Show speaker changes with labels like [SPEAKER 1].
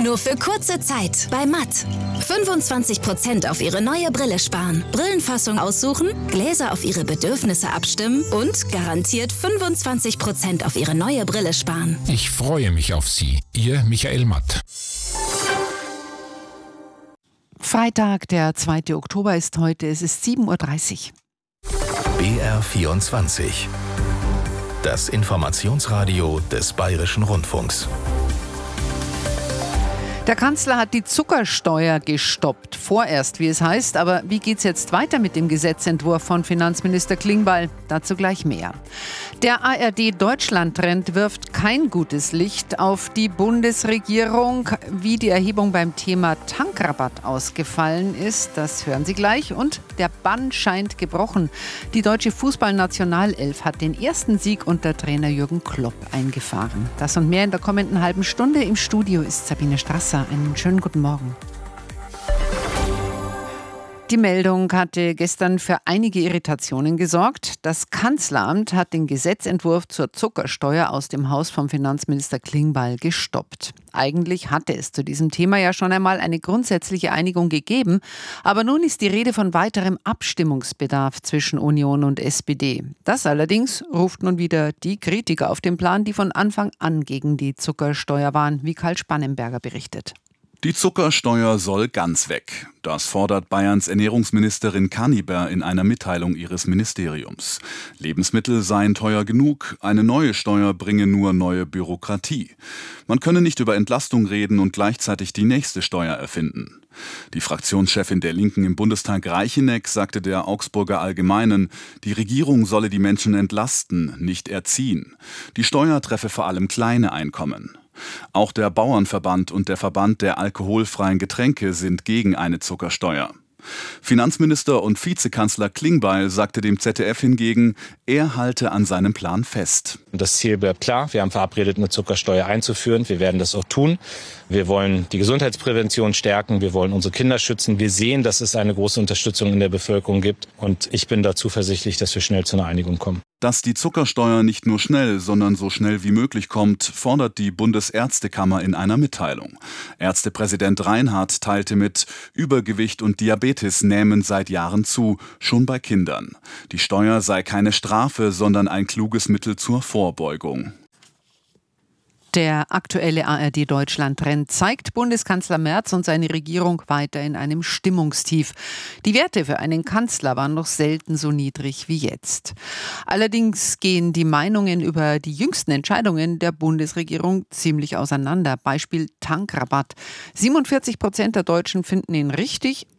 [SPEAKER 1] Nur für kurze Zeit bei Matt. 25% auf Ihre neue Brille sparen. Brillenfassung aussuchen, Gläser auf Ihre Bedürfnisse abstimmen und garantiert 25% auf Ihre neue Brille sparen.
[SPEAKER 2] Ich freue mich auf Sie. Ihr Michael Matt.
[SPEAKER 3] Freitag, der 2. Oktober ist heute. Es ist 7.30 Uhr.
[SPEAKER 4] BR24. Das Informationsradio des Bayerischen Rundfunks.
[SPEAKER 3] Der Kanzler hat die Zuckersteuer gestoppt. Vorerst, wie es heißt. Aber wie geht's jetzt weiter mit dem Gesetzentwurf von Finanzminister Klingbeil? Dazu gleich mehr. Der ARD-Deutschland-Trend wirft kein gutes Licht auf die Bundesregierung. Wie die Erhebung beim Thema Tankrabatt ausgefallen ist, das hören Sie gleich. Und der Bann scheint gebrochen. Die deutsche Fußballnationalelf hat den ersten Sieg unter Trainer Jürgen Klopp eingefahren. Das und mehr in der kommenden halben Stunde. Im Studio ist Sabine Strasser. Einen schönen guten Morgen. Die Meldung hatte gestern für einige Irritationen gesorgt. Das Kanzleramt hat den Gesetzentwurf zur Zuckersteuer aus dem Haus vom Finanzminister Klingbeil gestoppt. Eigentlich hatte es zu diesem Thema ja schon einmal eine grundsätzliche Einigung gegeben. Aber nun ist die Rede von weiterem Abstimmungsbedarf zwischen Union und SPD. Das allerdings ruft nun wieder die Kritiker auf den Plan, die von Anfang an gegen die Zuckersteuer waren, wie Karl Spannenberger berichtet.
[SPEAKER 5] Die Zuckersteuer soll ganz weg. Das fordert Bayerns Ernährungsministerin Kaniber in einer Mitteilung ihres Ministeriums. Lebensmittel seien teuer genug, eine neue Steuer bringe nur neue Bürokratie. Man könne nicht über Entlastung reden und gleichzeitig die nächste Steuer erfinden. Die Fraktionschefin der Linken im Bundestag Reicheneck sagte der Augsburger Allgemeinen, die Regierung solle die Menschen entlasten, nicht erziehen. Die Steuer treffe vor allem kleine Einkommen. Auch der Bauernverband und der Verband der alkoholfreien Getränke sind gegen eine Zuckersteuer. Finanzminister und Vizekanzler Klingbeil sagte dem ZDF hingegen, er halte an seinem Plan fest.
[SPEAKER 6] Das Ziel bleibt klar. Wir haben verabredet, eine Zuckersteuer einzuführen. Wir werden das auch tun. Wir wollen die Gesundheitsprävention stärken. Wir wollen unsere Kinder schützen. Wir sehen, dass es eine große Unterstützung in der Bevölkerung gibt. Und ich bin da zuversichtlich, dass wir schnell zu einer Einigung kommen.
[SPEAKER 5] Dass die Zuckersteuer nicht nur schnell, sondern so schnell wie möglich kommt, fordert die Bundesärztekammer in einer Mitteilung. Ärztepräsident Reinhardt teilte mit, Übergewicht und Diabetes nehmen seit Jahren zu, schon bei Kindern. Die Steuer sei keine Strafe, sondern ein kluges Mittel zur Vorbeugung.
[SPEAKER 3] Der aktuelle ARD-Deutschland-Trend zeigt Bundeskanzler Merz und seine Regierung weiter in einem Stimmungstief. Die Werte für einen Kanzler waren noch selten so niedrig wie jetzt. Allerdings gehen die Meinungen über die jüngsten Entscheidungen der Bundesregierung ziemlich auseinander. Beispiel Tankrabatt. 47% der Deutschen finden ihn richtig,